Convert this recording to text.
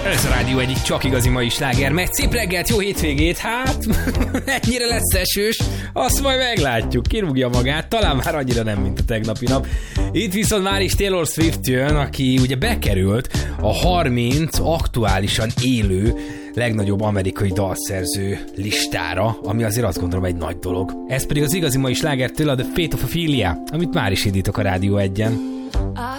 Ez a Rádió egyik csak igazi mai sláger, mert szép reggelt, jó hétvégét, hát ennyire lesz esős, azt majd meglátjuk, kirúgja magát, talán már annyira nem, mint a tegnapi nap. Itt viszont már is Taylor Swift jön, aki ugye bekerült a 30 aktuálisan élő legnagyobb amerikai dalszerző listára, ami azért azt gondolom egy nagy dolog. Ez pedig az igazi mai slágertől a The Fate of Ophelia, amit már is indítok a Rádió 1-en.